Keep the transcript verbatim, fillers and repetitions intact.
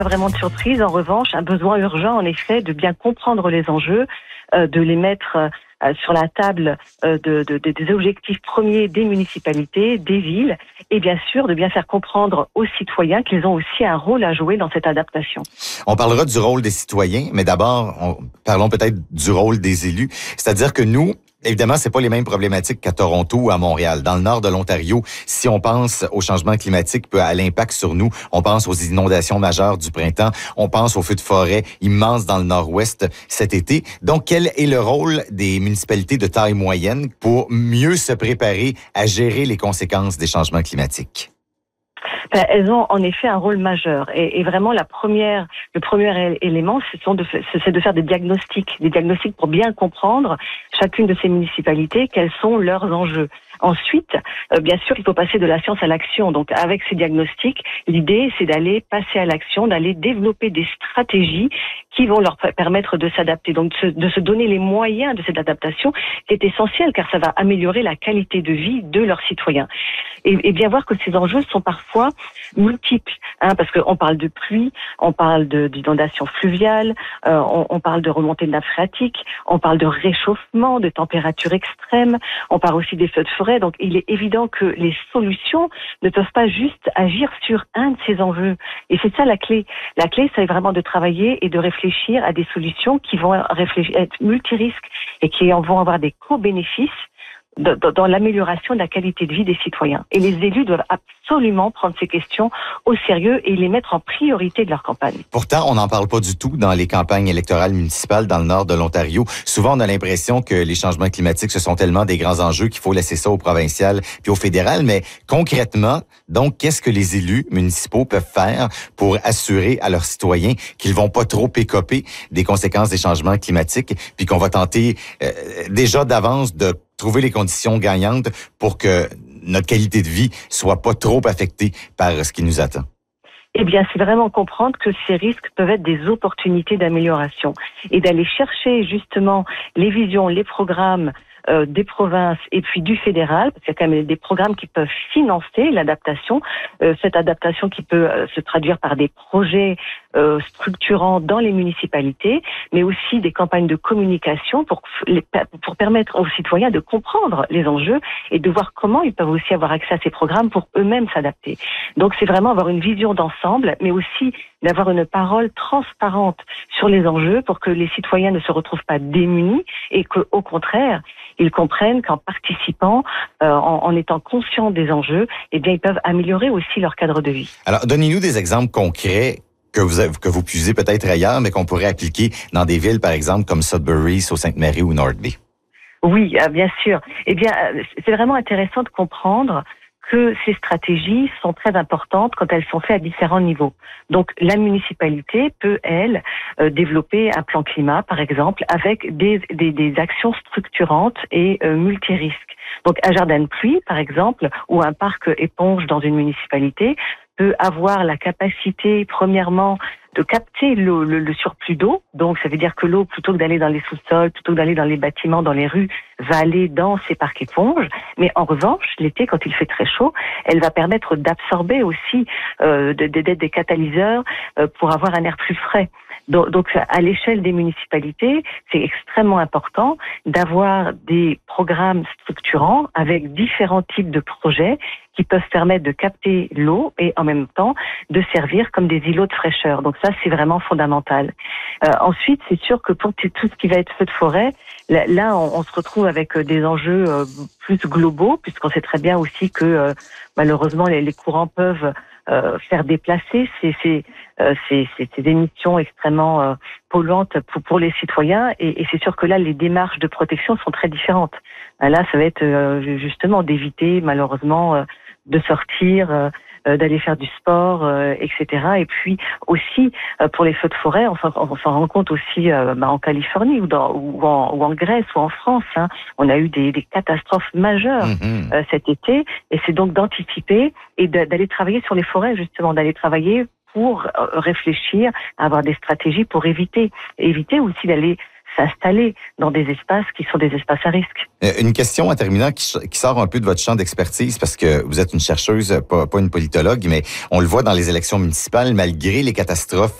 Vraiment de surprise. En revanche, un besoin urgent, en effet, de bien comprendre les enjeux, euh, de les mettre euh, sur la table euh, de, de, de, des objectifs premiers des municipalités, des villes, et bien sûr de bien faire comprendre aux citoyens qu'ils ont aussi un rôle à jouer dans cette adaptation. On parlera du rôle des citoyens, mais d'abord, on, parlons peut-être du rôle des élus. C'est-à-dire que nous, évidemment, c'est pas les mêmes problématiques qu'à Toronto ou à Montréal. Dans le nord de l'Ontario, si on pense au changement climatique, à l'impact sur nous, on pense aux inondations majeures du printemps, on pense aux feux de forêt immenses dans le nord-ouest cet été. Donc, quel est le rôle des municipalités de taille moyenne pour mieux se préparer à gérer les conséquences des changements climatiques? Ben, elles ont en effet un rôle majeur et, et vraiment la première, le premier élément, ce sont de, c'est de faire des diagnostics, des diagnostics pour bien comprendre chacune de ces municipalités quels sont leurs enjeux. Ensuite, euh, bien sûr, il faut passer de la science à l'action. Donc, avec ces diagnostics, l'idée, c'est d'aller passer à l'action, d'aller développer des stratégies qui vont leur permettre de s'adapter. Donc, de se, de se donner les moyens de cette adaptation, qui est essentiel, car ça va améliorer la qualité de vie de leurs citoyens. Et, et bien voir que ces enjeux sont parfois multiples, hein, parce qu'on parle de pluie, on parle de, d'inondations fluviales, euh, on, on parle de remontée de nappe phréatique, on parle de réchauffement, de températures extrêmes, on parle aussi des feux de forêt. Donc, il est évident que les solutions ne peuvent pas juste agir sur un de ces enjeux. Et c'est ça la clé. La clé, c'est vraiment de travailler et de réfléchir à des solutions qui vont réfléchir, être multirisques et qui vont avoir des co-bénéfices dans, dans l'amélioration de la qualité de vie des citoyens. Et les élus doivent absolument prendre ces questions au sérieux et les mettre en priorité de leur campagne. Pourtant, on n'en parle pas du tout dans les campagnes électorales municipales dans le nord de l'Ontario. Souvent, on a l'impression que les changements climatiques, ce sont tellement des grands enjeux qu'il faut laisser ça au provincial puis au fédéral. Mais concrètement, donc, qu'est-ce que les élus municipaux peuvent faire pour assurer à leurs citoyens qu'ils vont pas trop écoper des conséquences des changements climatiques puis qu'on va tenter euh, déjà d'avance de trouver les conditions gagnantes pour que notre qualité de vie soit pas trop affectée par ce qui nous attend? Eh bien, c'est vraiment comprendre que ces risques peuvent être des opportunités d'amélioration et d'aller chercher justement les visions, les programmes euh, des provinces et puis du fédéral, parce qu'il y a quand même des programmes qui peuvent financer l'adaptation, euh, cette adaptation qui peut euh, se traduire par des projets euh, structurants dans les municipalités, mais aussi des campagnes de communication pour, les, pour permettre aux citoyens de comprendre les enjeux et de voir comment ils peuvent aussi avoir accès à ces programmes pour eux-mêmes s'adapter. Donc c'est vraiment avoir une vision d'ensemble, mais aussi d'avoir une parole transparente sur les enjeux pour que les citoyens ne se retrouvent pas démunis et qu'au contraire, ils comprennent qu'en participant, euh, en, en étant conscients des enjeux, eh bien, ils peuvent améliorer aussi leur cadre de vie. Alors, donnez-nous des exemples concrets que vous avez, que vous puisez peut-être ailleurs, mais qu'on pourrait appliquer dans des villes, par exemple, comme Sudbury, Sault-Sainte-Marie ou Northby. Oui, euh, bien sûr. Eh bien, euh, c'est vraiment intéressant de comprendre que ces stratégies sont très importantes quand elles sont faites à différents niveaux. Donc, la municipalité peut, elle, euh, développer un plan climat, par exemple, avec des, des, des actions structurantes et euh, multirisques. Donc, un jardin de pluie, par exemple, ou un parc éponge dans une municipalité peut avoir la capacité, premièrement, de capter l'eau, le, le surplus d'eau. Donc, ça veut dire que l'eau, plutôt que d'aller dans les sous-sols, plutôt que d'aller dans les bâtiments, dans les rues, va aller dans ces parcs éponges. Mais en revanche, l'été, quand il fait très chaud, elle va permettre d'absorber aussi, euh, d'être des catalyseurs euh, pour avoir un air plus frais. Donc, donc à l'échelle des municipalités, c'est extrêmement important d'avoir des programmes structurants avec différents types de projets qui peuvent permettre de capter l'eau et en même temps de servir comme des îlots de fraîcheur. Donc ça, c'est vraiment fondamental. Euh, ensuite, c'est sûr que pour tout ce qui va être feu de forêt, là, là on, on se retrouve avec des enjeux euh, plus globaux, puisqu'on sait très bien aussi que euh, malheureusement les, les courants peuvent euh, faire déplacer ces, ces, euh, ces, ces, ces émissions extrêmement euh, polluantes pour, pour les citoyens. Et, et c'est sûr que là, les démarches de protection sont très différentes. Là, ça va être euh, justement d'éviter malheureusement euh, de sortir, euh, d'aller faire du sport, euh, et cetera. Et puis aussi euh, pour les feux de forêt, on s'en, on s'en rend compte aussi euh, bah, en Californie ou, dans, ou, en, ou en Grèce ou en France. Hein. On a eu des, des catastrophes majeures mmh. euh, cet été, et c'est donc d'anticiper et de, d'aller travailler sur les forêts justement, d'aller travailler pour réfléchir à avoir des stratégies pour éviter, éviter aussi d'aller s'installer dans des espaces qui sont des espaces à risque. Une question en terminant qui, qui sort un peu de votre champ d'expertise parce que vous êtes une chercheuse, pas, pas une politologue, mais on le voit dans les élections municipales, malgré les catastrophes